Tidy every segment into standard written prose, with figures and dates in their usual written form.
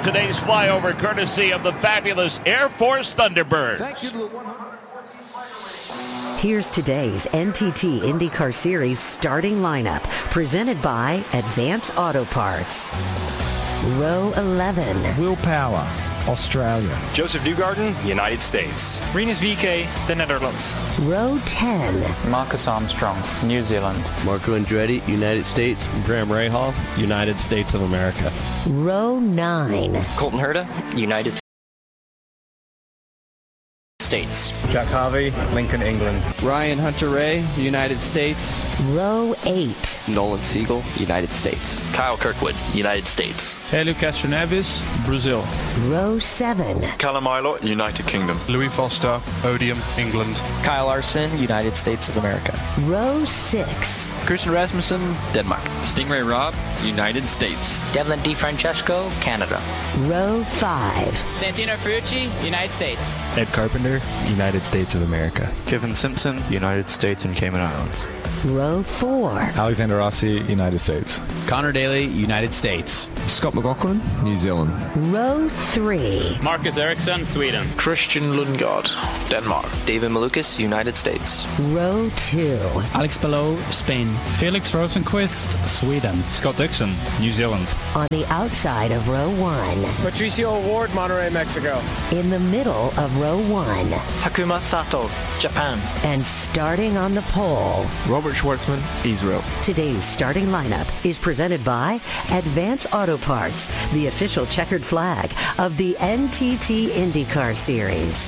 today's flyover courtesy of the fabulous Air Force Thunderbirds. Thank you to the 114. Here's today's NTT IndyCar Series starting lineup, presented by Advance Auto Parts. Row 11. Will Power, Australia. Joseph Newgarden, United States. Rinus VeeKay, the Netherlands. Row 10. Marcus Armstrong, New Zealand. Marco Andretti, United States. Graham Rahal, United States of America. Row 9. Colton Herta, United States. Jack Harvey, Lincoln, England. Ryan Hunter-Reay, United States. Row 8. Nolan Siegel, United States. Kyle Kirkwood, United States. Hélio Castroneves, Brazil. Row 7. Callum Ilott, United Kingdom. Louis Foster, Odium, England. Kyle Larson, United States of America. Row 6. Christian Rasmussen, Denmark. Stingray Robb, United States. Devlin DiFrancesco, Canada. Row 5. Santino Ferrucci, United States. Ed Carpenter, United States of America. Kevin Simpson, United States and Cayman Islands. Row 4. Alexander Rossi, United States. Connor Daly, United States. Scott McLaughlin, New Zealand. Row 3. Marcus Ericsson, Sweden. Christian Lundgaard, Denmark. David Malukas, United States. Row 2. Alex Palou, Spain. Felix Rosenqvist, Sweden. Scott Dixon, New Zealand. On the outside of row 1. Patricio Award, Monterrey, Mexico. In the middle of row 1. Takuma Sato, Japan. And starting on the pole. Robert Schwartzman, Israel. Today's starting lineup is presented by Advance Auto Parts, the official checkered flag of the NTT IndyCar Series.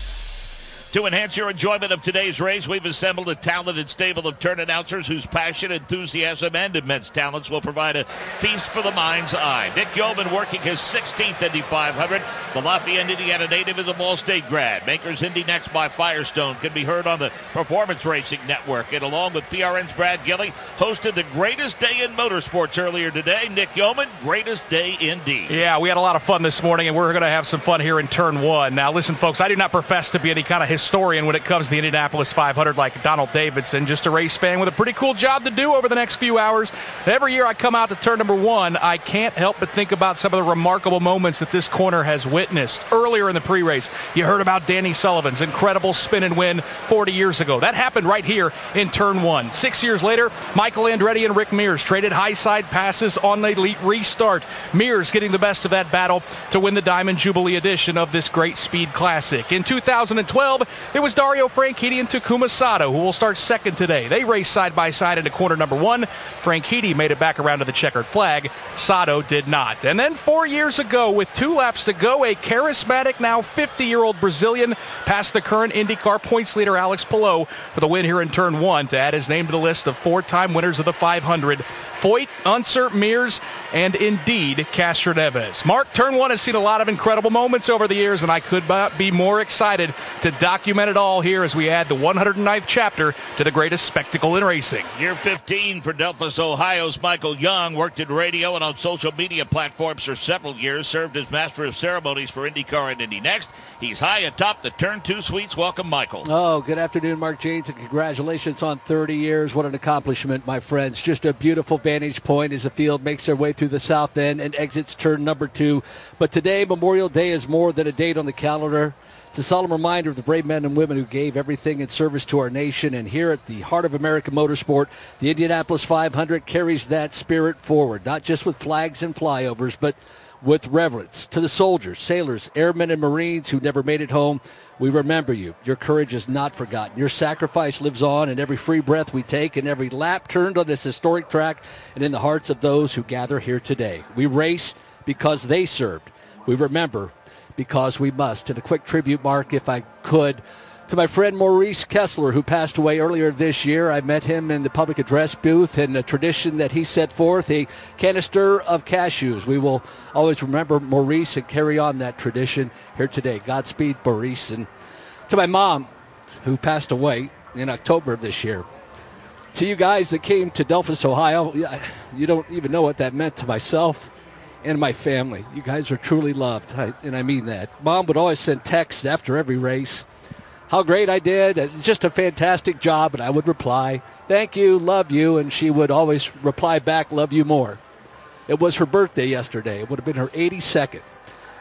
To enhance your enjoyment of today's race, we've assembled a talented stable of turn announcers whose passion, enthusiasm, and immense talents will provide a feast for the mind's eye. Nick Yeoman working his 16th Indy 500. The Lafayette, Indiana native is a Ball State grad. Makers Indy Next by Firestone can be heard on the Performance Racing Network. And along with PRN's Brad Gilly, hosted the greatest day in motorsports earlier today. Nick Yeoman, greatest day indeed. Yeah, we had a lot of fun this morning, and we're going to have some fun here in Turn 1. Now, listen, folks, I do not profess to be any kind of historian when it comes to the Indianapolis 500 like Donald Davidson, just a race fan with a pretty cool job to do over the next few hours. Every year I come out to turn number 1, I can't help but think about some of the remarkable moments that this corner has witnessed. Earlier in the pre-race, you heard about Danny Sullivan's incredible spin and win 40 years ago. That happened right here in Turn 1. 6 years later, Michael Andretti and Rick Mears traded high side passes on the elite restart. Mears getting the best of that battle to win the Diamond Jubilee edition of this great speed classic. In 2012, it was Dario Franchitti and Takuma Sato who will start second today. They raced side by side into corner number 1. Franchitti made it back around to the checkered flag. Sato did not. And then 4 years ago, with 2 laps to go, a charismatic, now 50-year-old Brazilian passed the current IndyCar points leader Alex Palou for the win here in Turn 1 to add his name to the list of 4-time winners of the 500. Foyt, Unser, Mears, and indeed Castroneves. Mark, Turn 1 has seen a lot of incredible moments over the years, and I could not be more excited to document it all here as we add the 109th chapter to the greatest spectacle in racing. Year 15 for Delphos, Ohio's Michael Young. Worked in radio and on social media platforms for several years. Served as master of ceremonies for IndyCar and Indy Next. He's high atop the Turn 2 suites. Welcome, Michael. Oh, good afternoon, Mark Janes, and congratulations on 30 years. What an accomplishment, my friends. Just a beautiful vantage point as the field makes their way through the south end and exits turn number 2. But today, Memorial Day, is more than a date on the calendar. It's a solemn reminder of the brave men and women who gave everything in service to our nation. And here at the heart of American motorsport, the Indianapolis 500 carries that spirit forward, not just with flags and flyovers, but with reverence to the soldiers, sailors, airmen, and Marines who never made it home. We remember you. Your courage is not forgotten. Your sacrifice lives on in every free breath we take and every lap turned on this historic track and in the hearts of those who gather here today. We race because they served. We remember because we must. And a quick tribute, Mark, if I could, to my friend Maurice Kessler, who passed away earlier this year. I met him in the public address booth, and a tradition that he set forth, a canister of cashews. We will always remember Maurice and carry on that tradition here today. Godspeed, Maurice. And to my mom, who passed away in October of this year. To you guys that came to Delphos, Ohio, you don't even know what that meant to myself and my family. You guys are truly loved, and I mean that. Mom would always send texts after every race. How great I did. It's just a fantastic job. And I would reply, thank you, love you. And she would always reply back, love you more. It was her birthday yesterday. It would have been her 82nd.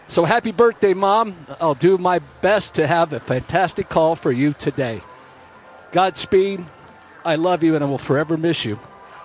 So happy birthday, Mom. I'll do my best to have a fantastic call for you today. Godspeed. I love you, and I will forever miss you.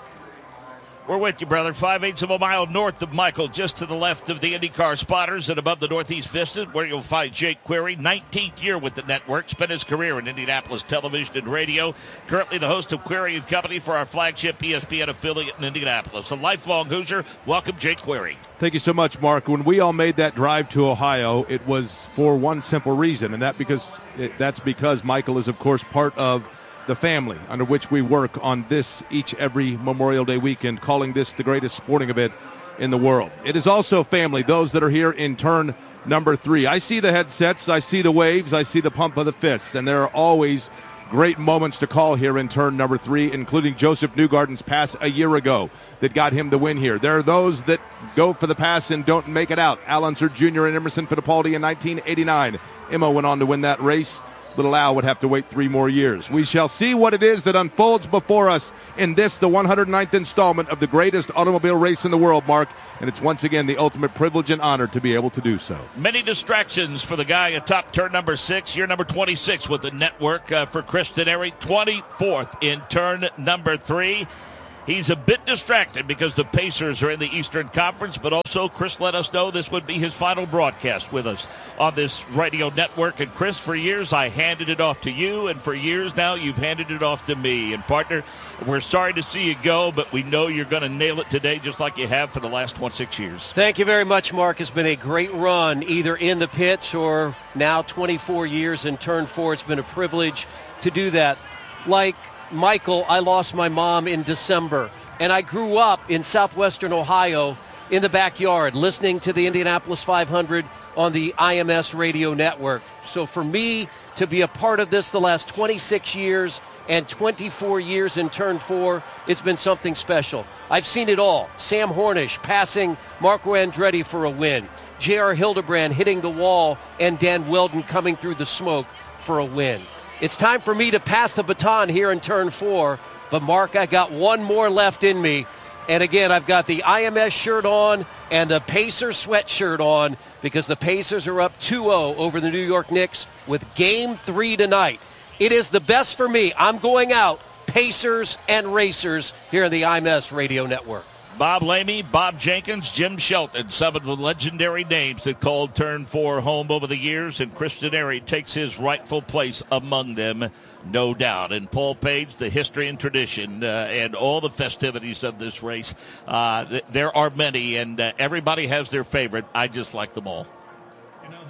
We're with you, brother. 5/8 of a mile north of Michael, just to the left of the IndyCar spotters and above the Northeast Vista, where you'll find Jake Query, 19th year with the network, spent his career in Indianapolis television and radio. Currently the host of Query and Company for our flagship ESPN affiliate in Indianapolis. A lifelong Hoosier. Welcome, Jake Query. Thank you so much, Mark. When we all made that drive to Ohio, it was for one simple reason, and that's because Michael is, of course, part of the family under which we work on this every Memorial Day weekend, calling this the greatest sporting event in the world. It is also family, those that are here in turn number 3. I see the headsets, I see the waves, I see the pump of the fists, and there are always great moments to call here in turn number 3, including Joseph Newgarden's pass a year ago that got him the win here. There are those that go for the pass and don't make it out. Al Unser Jr. and Emerson Fittipaldi in 1989. Emma went on to win that race. Little Al would have to wait 3 more years. We shall see what it is that unfolds before us in this, the 109th installment of the greatest automobile race in the world, Mark. And it's once again the ultimate privilege and honor to be able to do so. Many distractions for the guy atop turn number 6. Year number 26 with the network for Chris Denari. 24th in turn number 3. He's a bit distracted because the Pacers are in the Eastern Conference, but also Chris let us know this would be his final broadcast with us on this radio network. And Chris, for years I handed it off to you, and for years now you've handed it off to me. And partner, we're sorry to see you go, but we know you're going to nail it today just like you have for the last 26 years. Thank you very much, Mark. It's been a great run, either in the pits or now 24 years in turn 4. It's been a privilege to do that. Like Michael, I lost my mom in December, and I grew up in southwestern Ohio in the backyard listening to the Indianapolis 500 on the IMS radio network. So for me to be a part of this the last 26 years and 24 years in turn 4, it's been something special. I've seen it all. Sam Hornish passing Marco Andretti for a win. J.R. Hildebrand hitting the wall, and Dan Weldon coming through the smoke for a win. It's time for me to pass the baton here in turn 4. But, Mark, I got one more left in me. And, again, I've got the IMS shirt on and the Pacers sweatshirt on because the Pacers are up 2-0 over the New York Knicks with Game 3 tonight. It is the best for me. I'm going out Pacers and Racers here on the IMS Radio Network. Bob Lamey, Bob Jenkins, Jim Shelton, some of the legendary names that called turn 4 home over the years, and Chris Denari takes his rightful place among them, no doubt. And Paul Page, the history and tradition and all the festivities of this race, there are many, and everybody has their favorite. I just like them all. You know,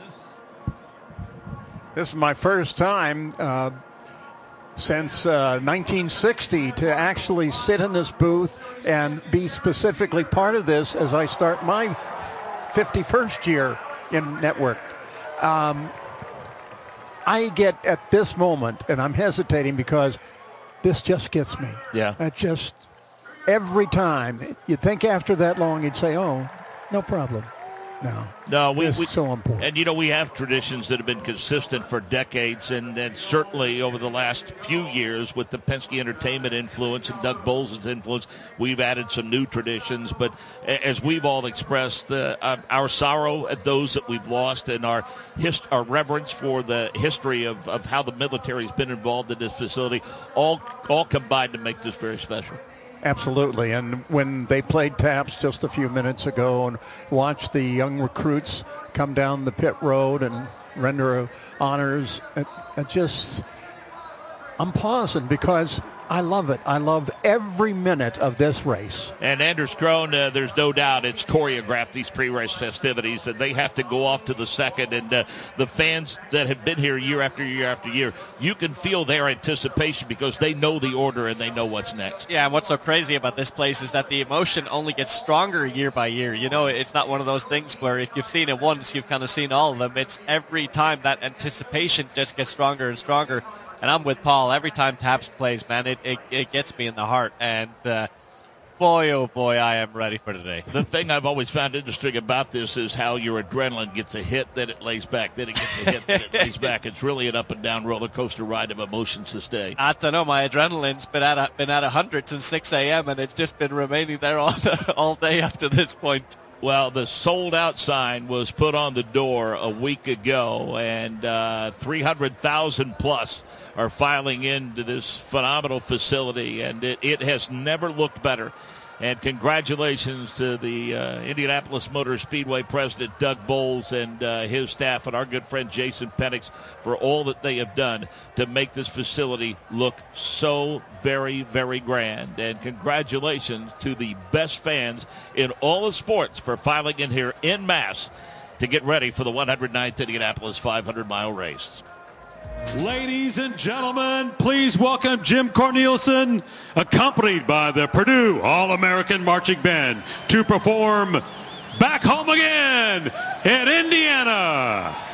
this is my first time since 1960 to actually sit in this booth and be specifically part of this as I start my 51st year in network. I get at this moment, and I'm hesitating because this just gets me. Yeah. That just, every time, you'd think after that long, you'd say, oh, no problem. No, we so important. And, you know, we have traditions that have been consistent for decades, and certainly over the last few years with the Penske Entertainment influence and Doug Bowles' influence, we've added some new traditions. But as we've all expressed, our sorrow at those that we've lost and our reverence for the history of how the military has been involved in this facility, all combined to make this very special. Absolutely, and when they played taps just a few minutes ago and watched the young recruits come down the pit road and render honors, I'm pausing because I love it. I love every minute of this race. And Anders Krohn, there's no doubt it's choreographed, these pre-race festivities, and they have to go off to the second. And the fans that have been here year after year after year, you can feel their anticipation because they know the order and they know what's next. Yeah, and what's so crazy about this place is that the emotion only gets stronger year by year. You know, it's not one of those things where if you've seen it once, you've kind of seen all of them. It's every time that anticipation just gets stronger and stronger. And I'm with Paul. Every time Taps plays, man, it gets me in the heart. And boy, oh boy, I am ready for today. The thing I've always found interesting about this is how your adrenaline gets a hit, then it lays back, then it gets a hit, then it lays back. It's really an up and down roller coaster ride of emotions to stay. I don't know. My adrenaline's been at 100 since 6 a.m. and it's just been remaining there all day up to this point. Well, the sold-out sign was put on the door a week ago, and 300,000 plus are filing into this phenomenal facility, and it has never looked better. And congratulations to the Indianapolis Motor Speedway president, Doug Bowles, and his staff, and our good friend Jason Penix for all that they have done to make this facility look so very, very grand. And congratulations to the best fans in all of sports for filing in here en masse to get ready for the 109th Indianapolis 500-mile race. Ladies and gentlemen, please welcome Jim Cornelison, accompanied by the Purdue All-American Marching Band, to perform Back Home Again in Indiana.